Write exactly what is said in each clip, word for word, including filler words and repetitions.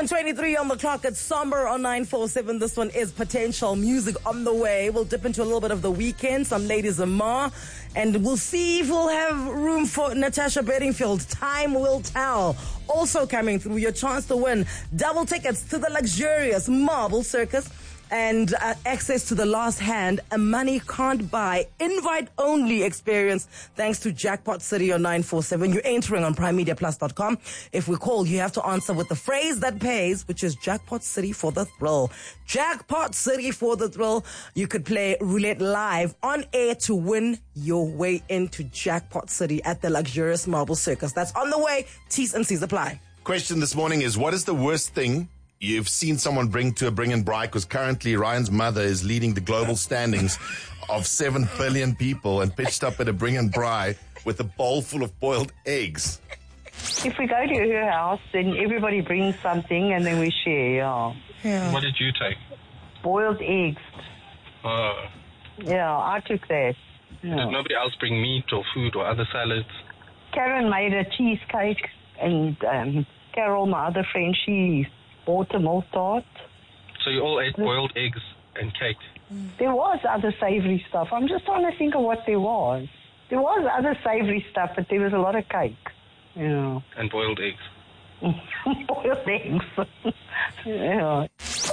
seven twenty-three on the clock. It's Somber on nine four seven. This one is Potential Music on the way. We'll dip into a little bit of the weekend. Some ladies are more. And we'll see if we'll have room for Natasha Bedingfield. Time will tell. Also coming through, your chance to win double tickets to the luxurious Marble Circus. And uh, access to the last hand, a money can't buy, invite-only experience, thanks to Jackpot City on nine four seven. You're entering on prime media plus dot com. If we call, you have to answer with the phrase that pays, which is Jackpot City for the thrill. Jackpot City for the thrill. You could play roulette live on air to win your way into Jackpot City at the luxurious Marble Circus. That's on the way. T's and C's apply. Question this morning is, what is the worst thing you've seen someone bring to a bring and braai? Because currently Ryan's mother is leading the global standings of seven billion people and pitched up at a bring and braai with a bowl full of boiled eggs. If we go to her house, then everybody brings something and then we share, yeah. Yeah. What did you take? Boiled eggs. Uh, Yeah, I took that. Yeah. Did nobody else bring meat or food or other salads? Karen made a cheesecake and um, Carol, my other friend, she bought a milk tart. So you all ate boiled eggs and cake? There was other savory stuff. I'm just trying to think of what there was. There was other savory stuff, but there was a lot of cake. Yeah. And boiled eggs? Boiled eggs. Yeah.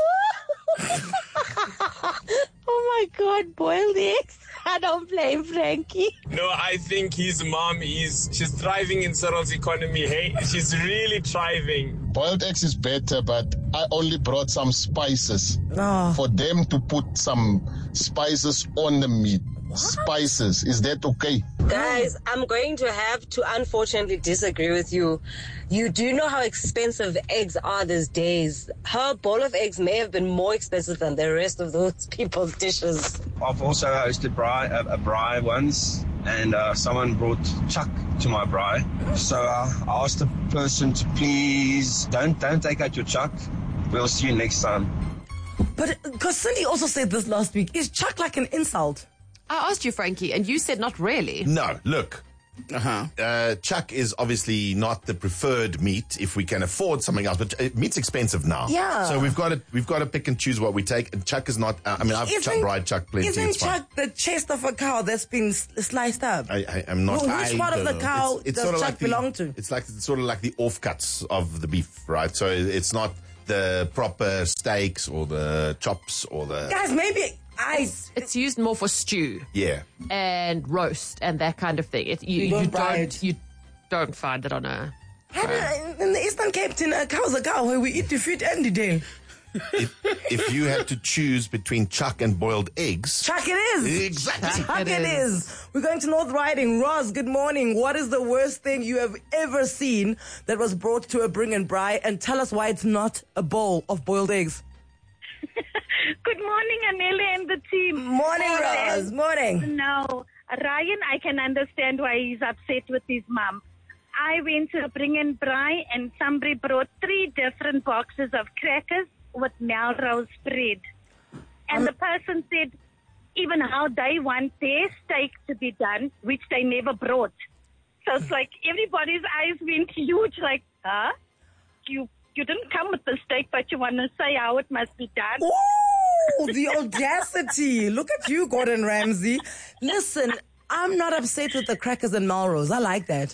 Oh my God, boiled eggs. I don't blame Frankie. No, I think his mom is, she's thriving in Cyril's economy. Hey, she's really thriving. Boiled eggs is better, but I only brought some spices Oh. for them to put some spices on the meat. Spices, is that okay? Guys, I'm going to have to unfortunately disagree with you. You do know how expensive eggs are these days. Her bowl of eggs may have been more expensive than the rest of those people's dishes. I've also hosted braai, a, a braai once, and uh, someone brought chuck to my braai. So uh, I asked the person to please don't don't take out your chuck. We'll see you next time. But, because Cindy also said this last week, is chuck like an insult? I asked you, Frankie, and you said not really. No, look. Uh-huh. Uh, chuck is obviously not the preferred meat if we can afford something else, but uh, meat's expensive now. Yeah. So we've got to we've got to pick and choose what we take. And chuck is not. Uh, I mean, I've Isn't- chuck fried chuck plenty. Isn't It's fine. chuck the chest of a cow that's been s- sliced up? I, I, I'm not. Well, I which part of don't the know. cow It's- it's does sorta chuck like the- belong to? It's like it's sort of like the offcuts of the beef, right? So it's not the proper steaks or the chops or the. Guys, maybe I... It's, it's used more for stew Yeah. and roast and that kind of thing. It, you, You don't you buy don't it. you don't find it on a. In the Eastern Cape, a cow's a cow where we eat the feet and the day. if, if you had to choose between chuck and boiled eggs, Chuck it is. exactly. Chuck It it is. is. We're going to North Riding. Roz, good morning. What is the worst thing you have ever seen that was brought to a bring and braai? And tell us why it's not a bowl of boiled eggs. Good morning, Anela and the team. Morning, Roz. Morning. No, Ryan, I can understand why he's upset with his mom. I went to a bring and braai and somebody brought three different boxes of crackers with Melrose spread. And the person said even how they want their steak to be done, which they never brought. So it's like everybody's eyes went huge, like, huh? You you didn't come with the steak, but you want to say how it must be done. Ooh, the audacity. Look at you, Gordon Ramsay. Listen, I'm not upset with the crackers and Melrose. I like that.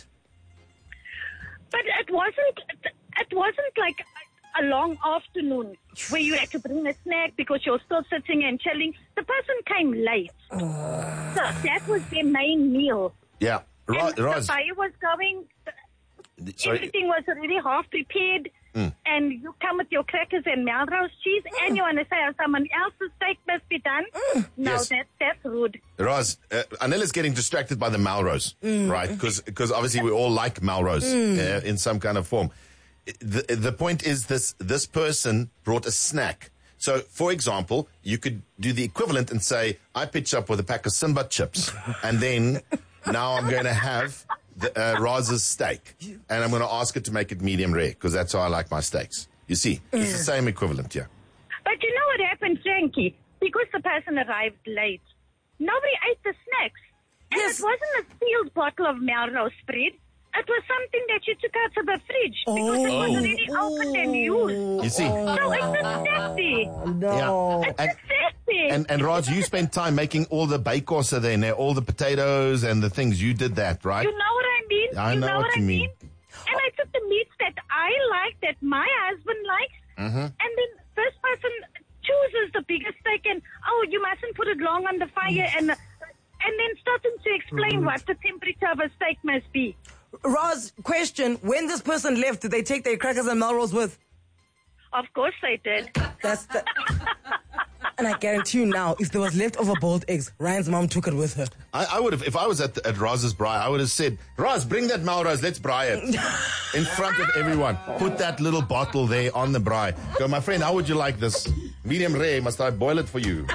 But it wasn't, it wasn't like a long afternoon where you had to bring a snack because you're still sitting and chilling. The person came late. Uh, So that was their main meal. Yeah. Ro- And Roz, the fire was going, sorry. everything was already half prepared. Mm. And you come with your crackers and Melrose cheese and you want to say how someone else's steak must be done? No, Yes. that, that's rude. Roz, uh, Anila's getting distracted by the Melrose, Mm. right? Because obviously we all like Melrose uh, in some kind of form. The, the point is this, this person brought a snack. So, for example, you could do the equivalent and say, I pitch up with a pack of Simba chips, and then now I'm going to have the, uh, Roz's steak, and I'm going to ask her to make it medium rare, because that's how I like my steaks. You see, it's the same equivalent, yeah. But you know what happened, Frankie? Because the person arrived late, nobody ate the snacks. And Yes. it wasn't a sealed bottle of Melrose spread. It was something that you took out of the fridge because it was already opened and used. You see? So it's just nasty. No. Yeah. It's And, just nasty. and, and Raj, you spent time making all the bake-offs there, and all the potatoes and the things. You did that, right? You know what I mean? I you know know what what you I mean. mean? And I took the meats that I like, that my husband likes, Mm-hmm. and then this person chooses the biggest steak, and oh, you mustn't put it long on the fire, and and then starting to explain Mm-hmm. what the temperature of a steak must be. Roz, question, when this person left, did they take their crackers and Melrose with? Of course they did. That's the... And I guarantee you now, if there was leftover boiled eggs, Ryan's mom took it with her. I, I would have, if I was at, at Roz's braai, I would have said, Roz, bring that Melrose, let's braai it. In front of everyone. Put that little bottle there on the braai. Go, my friend, how would you like this? Medium rare, must I boil it for you?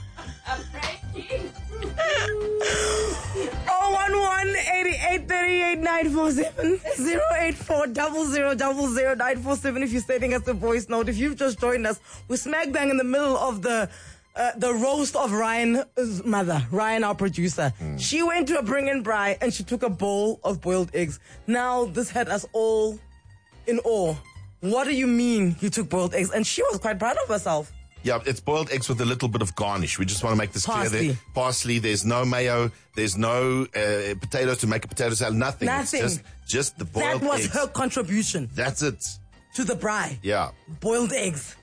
oh one one, eighty-eight, thirty-eight, nine four seven, zero eight four, zero zero zero zero, nine four seven if you're sending us a voice note. If you've just joined us, we're smack bang in the middle of the uh, the roast of Ryan's mother, Ryan, our producer. Mm. She went to a bring and braai and she took a bowl of boiled eggs. Now, this had us all in awe. What do you mean you took boiled eggs? And she was quite proud of herself. Yeah, it's boiled eggs with a little bit of garnish. We just want to make this Parsley. clear. There. Parsley. There's no mayo. There's no uh, potatoes to make a potato salad. Nothing. Nothing. It's just, just the boiled That was eggs. her contribution That's it. to the braai. Yeah. Boiled eggs.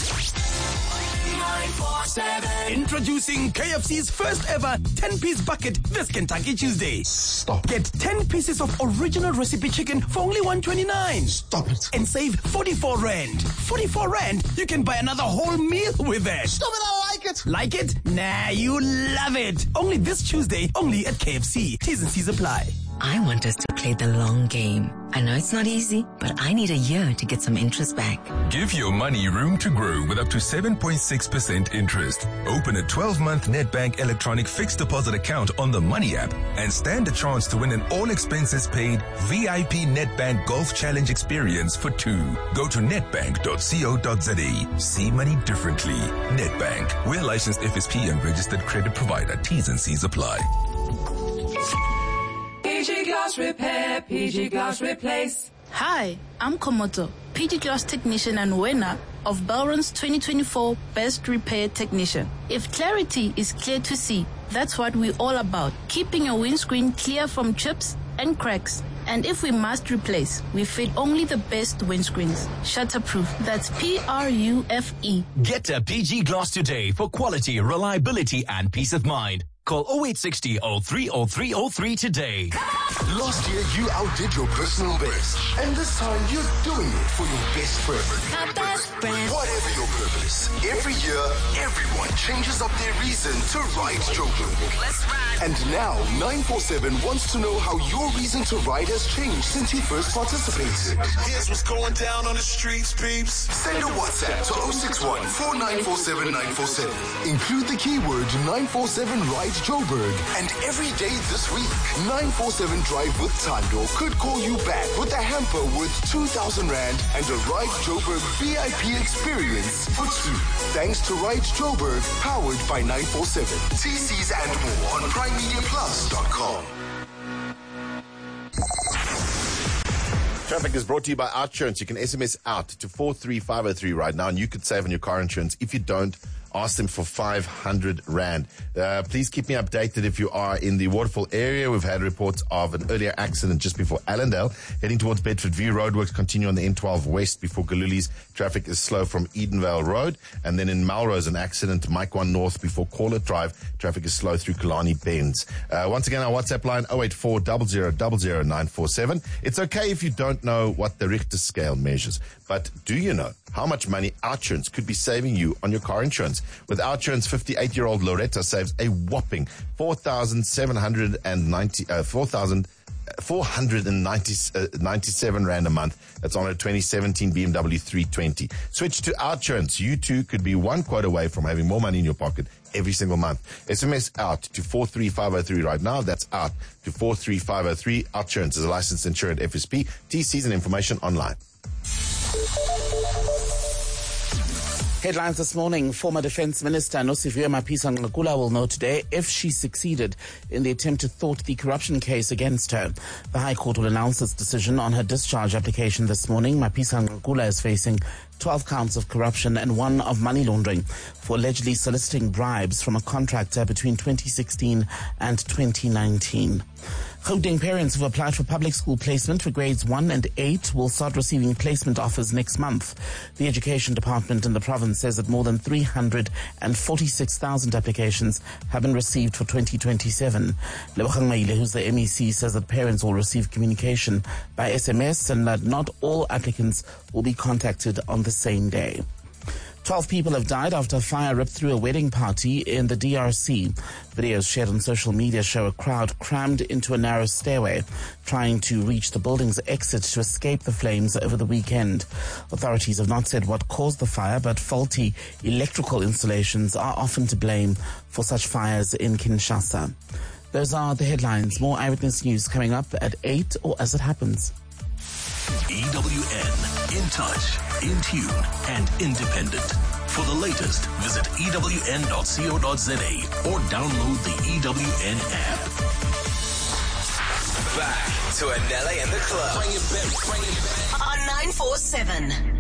Introducing K F C's first ever ten-piece bucket this Kentucky Tuesday. Stop. Get ten pieces of original recipe chicken for only one twenty-nine. Stop it. And save forty-four rand. forty-four rand, you can buy another whole meal with that. Stop it, I like it. Like it? Nah, you love it. Only this Tuesday, only at K F C. T's and C's apply. I want us to play the long game. I know it's not easy, but I need a year to get some interest back. Give your money room to grow with up to seven point six percent interest. Open a twelve-month Nedbank electronic fixed deposit account on the Money app and stand a chance to win an all-expenses-paid V I P Nedbank Golf Challenge experience for two. Go to netbank dot co dot za. See money differently. Nedbank. We're licensed F S P and registered credit provider. T's and C's apply. P G Glass Repair, P G Glass Replace. Hi, I'm Komoto, P G Glass Technician and winner of Belron's twenty twenty-four Best Repair Technician. If clarity is clear to see, that's what we're all about, keeping your windscreen clear from chips and cracks. And if we must replace, we fit only the best windscreens. Shutterproof, that's P R U F E. Get a P G Glass today for quality, reliability, and peace of mind. Call oh eight six oh, oh three oh three oh three today. Last year, you outdid your personal best. And this time, you're doing it for your best friend. My best friend. Whatever your purpose, every year, everyone changes up their reason to ride Joburg. Let's ride. And now, nine four seven wants to know how your reason to ride has changed since he first participated. Here's what's going down on the streets, peeps. Send a WhatsApp to oh six one, four nine four seven, nine four seven. Include the keyword nine four seven Ride Joburg. And every day this week, nine four seven Drive with Tando could call you back with a hamper worth two thousand rand and a Ride Joburg V I P experience for two. Thanks to Ride Joburg, powered by nine four seven. T Cs and more on prime media plus dot com. Traffic is brought to you by OutSurance. You can S M S out to four three five oh three right now, and you could save on your car insurance. If you don't, ask them for five hundred rand. Uh, please keep me updated if you are in the Waterfall area. We've had reports of an earlier accident just before Allendale. Heading towards Bedford View, roadworks continue on the N twelve west before Galuli's. Traffic is slow from Edenvale Road. And then in Melrose, an accident, Mike one North before Corlett Drive. Traffic is slow through Kalani Bends. Uh, once again, our WhatsApp line, oh eight four, zero zero zero zero nine four seven. It's okay if you don't know what the Richter scale measures, but do you know how much money OutSurance could be saving you on your car insurance? With OutSurance, fifty-eight-year-old Loretta saves a whopping four thousand seven hundred ninety, uh, four thousand four hundred ninety-seven rand a month. That's on a twenty seventeen B M W three twenty. Switch to OutSurance. You too could be one quote away from having more money in your pocket every single month. S M S out to four three five oh three right now. That's out to four three five oh three. OutSurance is a licensed insured F S P. T Cs and information online. Headlines this morning. Former Defence Minister Nosiviwe Mapisa-Nqakula will know today if she succeeded in the attempt to thwart the corruption case against her. The High Court will announce its decision on her discharge application this morning. Mapisa-Nqakula is facing twelve counts of corruption and one of money laundering for allegedly soliciting bribes from a contractor between twenty sixteen and twenty nineteen. Gauteng parents who've applied for public school placement for grades one and eight will start receiving placement offers next month. The Education Department in the province says that more than three hundred forty-six thousand applications have been received for twenty twenty-seven. Lebogang Maile, who's the M E C, says that parents will receive communication by S M S and that not all applicants will be contacted on the same day. Twelve people have died after a fire ripped through a wedding party in the D R C. Videos shared on social media show a crowd crammed into a narrow stairway, trying to reach the building's exit to escape the flames over the weekend. Authorities have not said what caused the fire, but faulty electrical installations are often to blame for such fires in Kinshasa. Those are the headlines. More Eyewitness News coming up at eight or as it happens. E W N, in touch, in tune, and independent. For the latest, visit E W N dot co dot za or download the E W N app. Back to Anele and the Club. Bring it back, bring it back. On nine four seven.